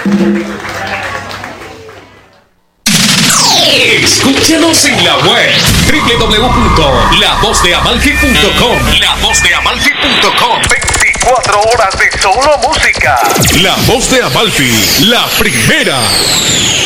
Escúchanos en la web www.lavozdeamalfi.com. Lavozdeamalfi.com. 24 horas de solo música. La Voz de Amalfi, la primera.